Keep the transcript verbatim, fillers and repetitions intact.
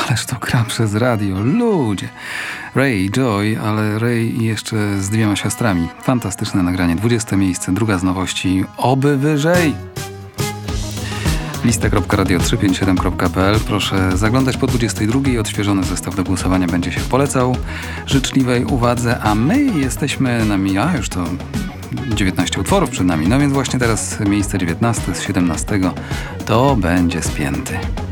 ależ to gra przez radio, ludzie. Ray, Joy, ale Ray jeszcze z dwiema siostrami. Fantastyczne nagranie, dwudzieste miejsce, druga z nowości, oby wyżej. lista kropka radio trzysta pięćdziesiąt siedem kropka p l. Proszę zaglądać po dwudziestej drugiej. Odświeżony zestaw do głosowania będzie się polecał życzliwej uwadze, a my jesteśmy na mi... A, już to dziewiętnaście utworów przed nami. No więc właśnie teraz miejsce dziewiętnaste z siedemnastego to będzie spięty.